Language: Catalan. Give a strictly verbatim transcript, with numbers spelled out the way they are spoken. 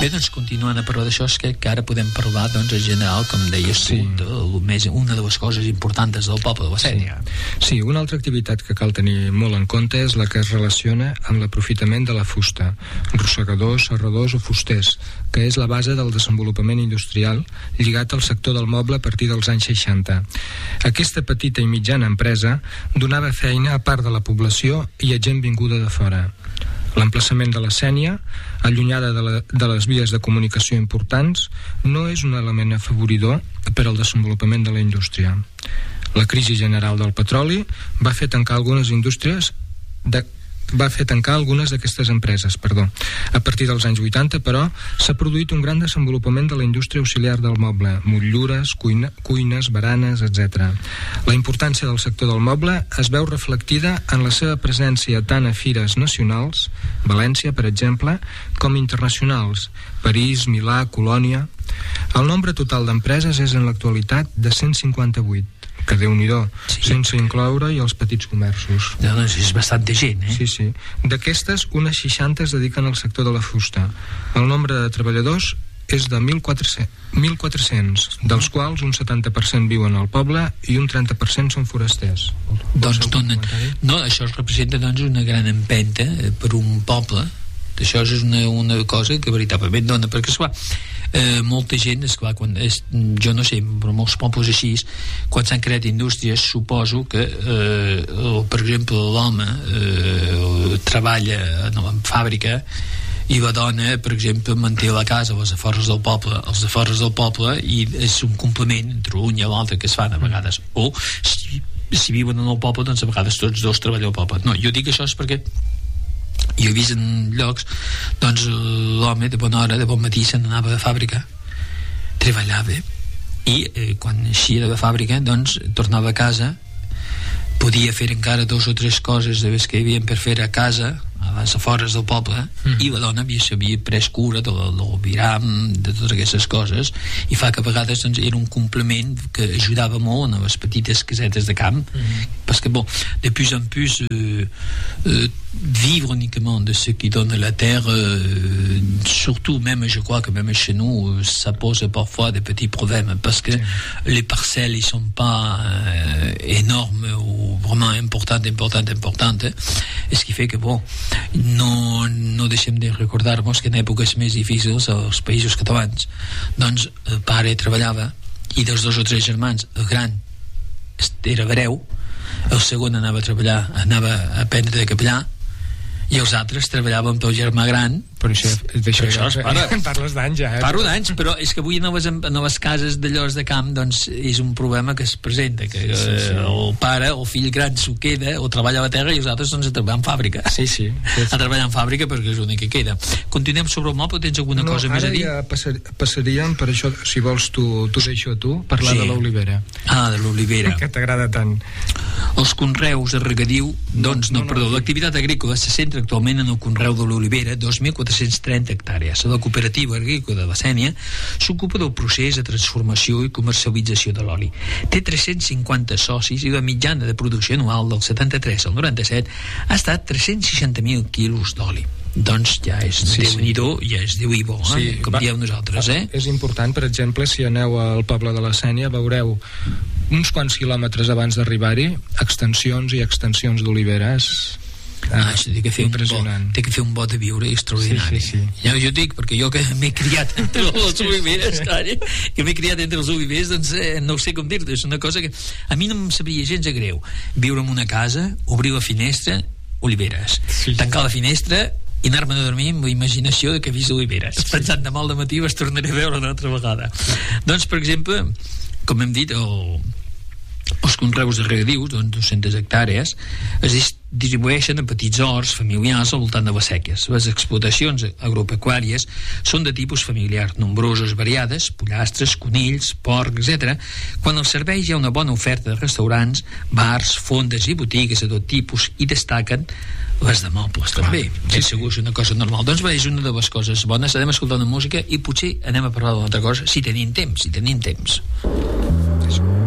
Bé, doncs continuant a parlar d'això, és que, que ara podem parlar, doncs, en general, com deies tu, sí. de, més, una de les coses importants del poble de la Sénia. Sí. sí, una altra activitat que cal tenir molt en compte és la que es relaciona amb l'aprofitament de la fusta, rossegadors, serradors o fusters, que és la base del desenvolupament industrial lligat al sector del moble a partir dels anys seixanta. Aquesta petita i mitjana empresa donava feina a part de la població i a gent vinguda de fora. L'emplaçament de la Sénia, allunyada de, la, de les vies de comunicació importants, no és un element afavoridor per al desenvolupament de la indústria. La crisi general del petroli va fer tancar algunes indústries de va fer tancar algunes d'aquestes empreses, perdó. A partir dels anys vuitanta, però, s'ha produït un gran desenvolupament de la indústria auxiliar del moble, motllures, cuina, cuines, baranes, etcètera. La importància del sector del moble es veu reflectida en la seva presència tant a fires nacionals, València, per exemple, com internacionals, París, Milà, Colònia. El nombre total d'empreses és en l'actualitat de cent cinquanta-vuit, que Déu-n'hi-do, sí, sense incloure i els petits comerços. Doncs és bastant de gent, eh? Sí, sí. D'aquestes, unes seixanta es dediquen al sector de la fusta. El nombre de treballadors és de mil quatre-cents, dels quals un setanta per cent viuen al poble i un trenta per cent són forasters. Doncs donen, no, això representa doncs una gran empenta per un poble. Això és una, una cosa que veritablement dona, perquè esclar, eh, molta gent, esclar, quan és, jo no sé, però molts pobles així, quan s'han creat indústries, suposo que eh, per exemple l'home eh, treballa no, en fàbrica i la dona, per exemple, manté la casa a les afores del poble, als afores del poble, i és un complement entre un i l'altre que es fan a vegades, o si, si viuen en el poble, doncs a vegades tots dos treballen al poble. No, jo dic això és perquè jo he vist en llocs doncs l'home de bona hora, de bon matí se n'anava a fàbrica, treballava i eh, quan eixia de la fàbrica doncs tornava a casa, podia fer encara dos o tres coses de les que hi havien per fer a casa a les afores del poble, mm. i la dona havia, s'havia pres cura del, del viram, de totes aquestes coses, i fa que a vegades doncs, era un complement que ajudava molt a les petites casetes de camp, mm. parce que bon, de plus en plus euh, euh, vivre uniquement de ce qui donne la terre, euh, surtout même je crois que même chez nous euh, ça pose parfois des petits problèmes parce que sí. les parcelles ils sont pas euh, énormes ou vraiment importantes importantes importantes, et ce qui fait que bon, no, no deixem de recordar-nos que en èpoques més difícils als països catalans doncs el pare treballava i dels dos o tres germans el gran era breu, el segon anava a treballar, anava a aprendre de capellà i els altres treballaven pel germà gran. Però això, d'això això es parla. Parles d'anys ja, eh? Parlo d'anys, però és que avui en les, en les cases d'allòs de camp doncs és un problema que es presenta, que sí, sí, sí. el pare o el fill gran s'ho queda o treballa a la terra i els altres doncs a treballar en fàbrica. Sí, sí. sí, sí. A treballar en fàbrica perquè és l'únic que queda. Continuem sobre el moble, tens alguna no, cosa més a dir? No, ara ja passar, passaríem per això, si vols tu, tu deixo a tu, parlar sí. de l'olivera. Ah, de l'olivera. Que t'agrada tant. Els conreus de regadiu, doncs no, no, no perdó, no. L'activitat agrícola se centra actualment en el conreu de l'olivera, dos mil quatre-cents trenta hectàrees. La cooperativa agrícola de la Sénia s'ocupa del procés de transformació i comercialització de l'oli. Té tres-cents cinquanta socis i la mitjana de producció anual del setanta-tres al noranta-set ha estat tres-cents seixanta mil quilos d'oli. Doncs ja és sí, Déu-n'hi-do, sí. ja és Déu-i-bo, eh? Sí, com dieu nosaltres, eh? És important, per exemple, si aneu al poble de la Sénia, veureu uns quants quilòmetres abans d'arribar-hi extensions i extensions d'oliveres. Ah, això té que fer un bo, té que fer un bo de viure extraordinari. Sí, sí, sí. Ja, jo dic, perquè jo que m'he criat entre les oliveres, calla, que m'he criat entre els olivers, doncs eh, no sé com dir-te, és una cosa que a mi no em sabria gens de greu. Viure en una casa, obrir la finestra, oliveres. Sí. Tancar la finestra i anar-me'n a dormir amb la imaginació de que he vist oliveres. Sí. Pensant demà al dematí les tornaré a veure una altra vegada. Doncs, per exemple, com hem dit, el... els conreus de regadius, doncs dues-centes hectàrees, es distribueixen en petits horts familiars al voltant de les sèquies. Les explotacions agropecuàries són de tipus familiar, nombroses, variades, pollastres, conills, porc, etcètera. Quan als serveis hi ha una bona oferta de restaurants, bars, fondes i botigues de tot tipus, i destaquen les de mobles, clar, també. Sí, sí. Segur és una cosa normal. Doncs bé, és una de les coses bones. Anem a escoltar una música i potser anem a parlar d'una altra cosa si tenim temps, si tenim temps. Sí.